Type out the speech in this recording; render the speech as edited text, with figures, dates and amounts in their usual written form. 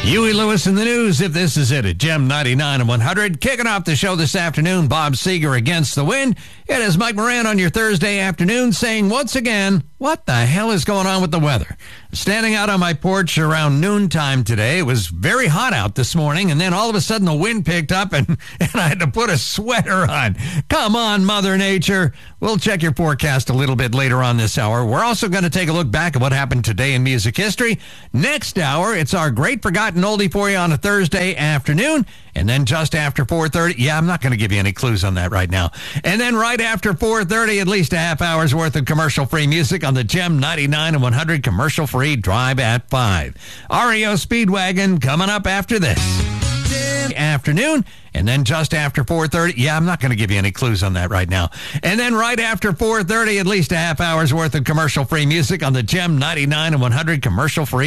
Huey Lewis in the news, if this is it, at Gem 99 and 100. Kicking off the show this afternoon, Bob Seger against the wind. It is Mike Moran on your Thursday afternoon saying once again, what the hell is going on with the weather? Standing out on my porch around noontime today, it was very hot out this morning, and then all of a sudden the wind picked up and I had to put a sweater on. Come on, Mother Nature. We'll check your forecast a little bit later on this hour. We're also going to take a look back at what happened today in music history. Next hour, it's our great forgotten oldie for you on a Thursday afternoon. And then just after 4:30, yeah, I'm not going to give you any clues on that right now. And then right after 4:30, at least a half hour's worth of commercial-free music on the Gem 99 and 100 commercial-free Drive at 5. REO Speedwagon coming up after this. Afternoon. And then just after 4:30, yeah, I'm not going to give you any clues on that right now. And then right after 4:30, at least a half hour's worth of commercial-free music on the Gem 99 and 100 commercial-free